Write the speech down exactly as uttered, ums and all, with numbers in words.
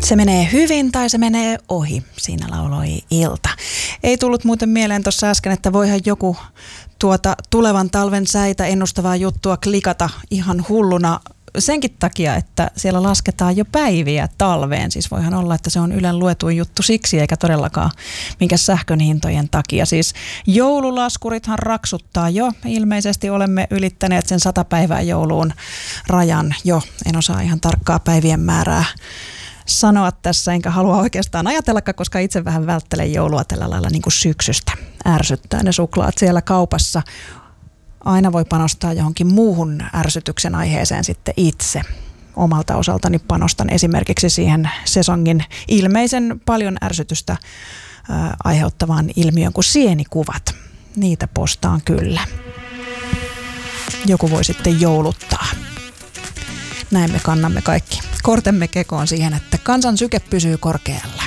Se menee hyvin tai se menee ohi, siinä lauloi Ilta. Ei tullut muuten mieleen tuossa äsken, että voihan joku tuota tulevan talven säitä ennustavaa juttua klikata ihan hulluna senkin takia, että siellä lasketaan jo päiviä talveen. Siis voihan olla, että se on Ylen luetuin juttu siksi, eikä todellakaan minkä sähkön hintojen takia. Siis joululaskurithan raksuttaa jo. Ilmeisesti olemme ylittäneet sen sata päivää jouluun rajan jo. En osaa ihan tarkkaa päivien määrää sanoa tässä, enkä halua oikeastaan ajatellakaan, koska itse vähän välttelen joulua tällä lailla niin kuin syksystä. Ärsyttää ne suklaat siellä kaupassa. Aina voi panostaa johonkin muuhun ärsytyksen aiheeseen sitten itse. Omalta osaltani panostan esimerkiksi siihen sesongin ilmeisen paljon ärsytystä ää, aiheuttavaan ilmiön kuin sienikuvat. Niitä postaan kyllä. Joku voi sitten jouluttaa. Näin me kannamme kaikki kortemme kekoon siihen, että kansan syke pysyy korkealla.